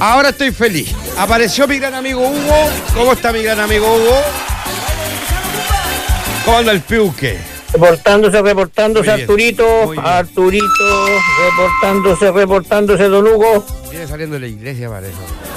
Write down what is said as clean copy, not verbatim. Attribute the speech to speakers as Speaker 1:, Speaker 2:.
Speaker 1: Ahora estoy feliz. Apareció mi gran amigo Hugo. ¿Cómo está mi gran amigo Hugo? ¿Cómo anda el Piuque?
Speaker 2: Reportándose,
Speaker 1: Muy bien,
Speaker 2: Arturito,
Speaker 1: muy bien.
Speaker 2: reportándose, don Hugo.
Speaker 1: Viene saliendo de la iglesia, parece.